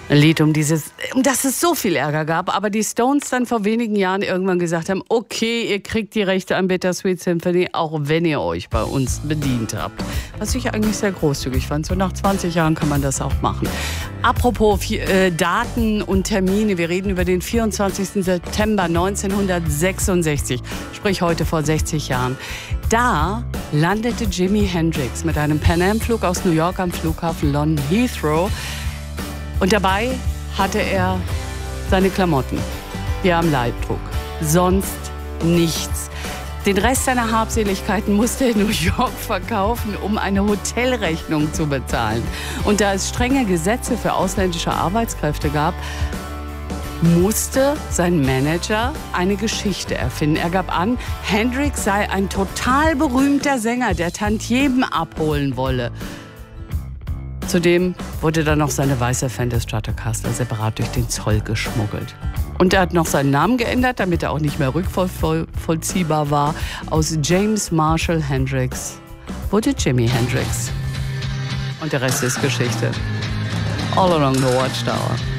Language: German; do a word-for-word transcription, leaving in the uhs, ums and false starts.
Ein Lied, um dieses, um das es so viel Ärger gab, aber die Stones dann vor wenigen Jahren irgendwann gesagt haben, okay, ihr kriegt die Rechte an Bittersweet Symphony, auch wenn ihr euch bei uns bedient habt. Was ich eigentlich sehr großzügig fand. So nach zwanzig Jahren kann man das auch machen. Apropos äh, Daten und Termine, wir reden über den vierundzwanzigsten September neunzehnhundertsechsundsechzig, sprich heute vor sechzig Jahren. Da landete Jimi Hendrix mit einem Pan Am-Flug aus New York am Flughafen London Heathrow. Und dabei hatte er seine Klamotten, die er am Leib trug. Sonst nichts. Den Rest seiner Habseligkeiten musste er in New York verkaufen, um eine Hotelrechnung zu bezahlen. Und da es strenge Gesetze für ausländische Arbeitskräfte gab, musste sein Manager eine Geschichte erfinden. Er gab an, Hendrix sei ein total berühmter Sänger, der Tantiemen abholen wolle. Zudem wurde dann noch seine weiße Fender Stratocaster separat durch den Zoll geschmuggelt. Und er hat noch seinen Namen geändert, damit er auch nicht mehr rückvollziehbar war. Aus James Marshall Hendrix wurde Jimi Hendrix. Und der Rest ist Geschichte. All Along the Watchtower.